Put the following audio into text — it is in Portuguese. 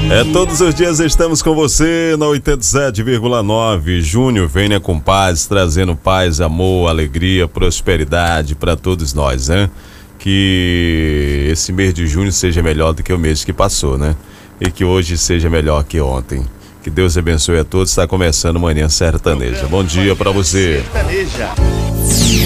Todos os dias estamos com você na 87,9. Junho venha com paz, trazendo paz, amor, alegria, prosperidade para todos nós, né? Que esse mês de junho seja melhor do que o mês que passou, né? E que hoje seja melhor que ontem. Que Deus abençoe a todos. Está começando Manhã Sertaneja. Bom dia para você.